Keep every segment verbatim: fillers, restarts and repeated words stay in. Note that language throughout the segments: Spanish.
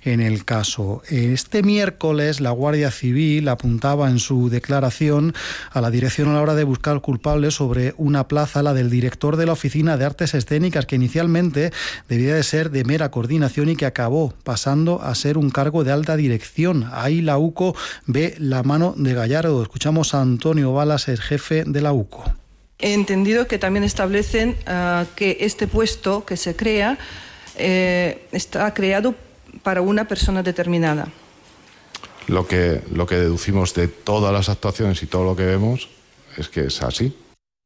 en el caso. Este miércoles la Guardia Civil apuntaba en su declaración a la dirección a la hora de buscar culpables sobre una plaza, la del director de la Oficina de Artes Escénicas, que inicialmente debía de ser de mera coordinación y que acabó pasando a ser un cargo de alta dirección. Ahí la U C O ve la mano de Gallardo. Escuchamos a Antonio Balas, el jefe de la U C O. He entendido que también establecen uh, que este puesto que se crea eh, está creado para una persona determinada. Lo que, lo que deducimos de todas las actuaciones y todo lo que vemos es que es así.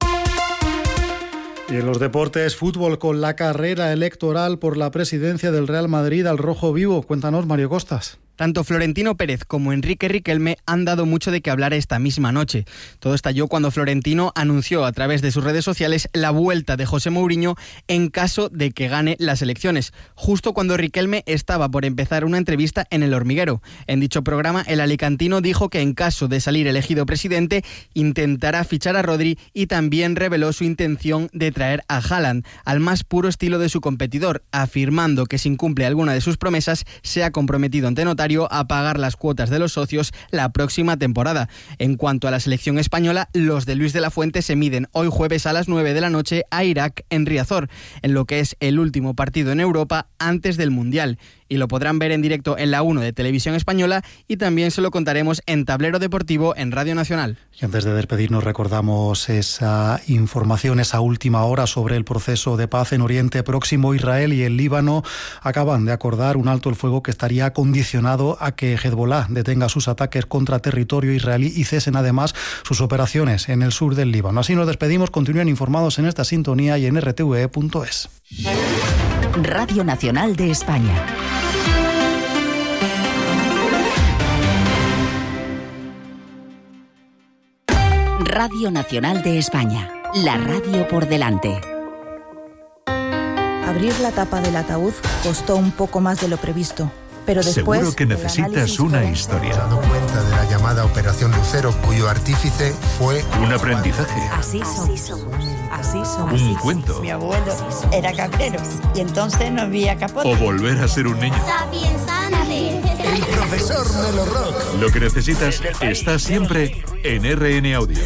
Y en los deportes, fútbol con la carrera electoral por la presidencia del Real Madrid al rojo vivo. Cuéntanos, Mario Costas. Tanto Florentino Pérez como Enrique Riquelme han dado mucho de qué hablar esta misma noche. Todo estalló cuando Florentino anunció a través de sus redes sociales la vuelta de José Mourinho en caso de que gane las elecciones, justo cuando Riquelme estaba por empezar una entrevista en El Hormiguero. En dicho programa, el alicantino dijo que en caso de salir elegido presidente, intentará fichar a Rodri y también reveló su intención de traer a Haaland, al más puro estilo de su competidor, afirmando que si incumple alguna de sus promesas, se ha comprometido ante notario a pagar las cuotas de los socios la próxima temporada. En cuanto a la selección española, los de Luis de la Fuente se miden hoy jueves a las nueve de la noche a Irak en Riazor, en lo que es el último partido en Europa antes del Mundial. Y lo podrán ver en directo en la uno de Televisión Española y también se lo contaremos en Tablero Deportivo en Radio Nacional. Y antes de despedirnos recordamos esa información, esa última hora sobre el proceso de paz en Oriente Próximo. Israel y el Líbano acaban de acordar un alto el fuego que estaría condicionado a que Hezbollah detenga sus ataques contra territorio israelí y cesen además sus operaciones en el sur del Líbano. Así nos despedimos, continúen informados en esta sintonía y en r t v e punto es. Radio Nacional de España. Radio Nacional de España, la radio por delante. Abrir la tapa del ataúd costó un poco más de lo previsto, pero después... Seguro que necesitas una historia. Dando cuenta de la llamada Operación Lucero, cuyo artífice fue... Un aprendizaje. Así somos. Así somos. Un cuento. Mi abuelo era cabrero y entonces no había capote. O volver a ser un niño. El profesor Melo Rock. Lo que necesitas está siempre en R N Audio.